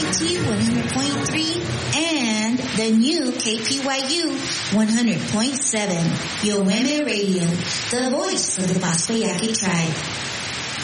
WRT 100.3 and the new KPYU 100.7. Your Women Radio, the voice for the Paspayaki tribe.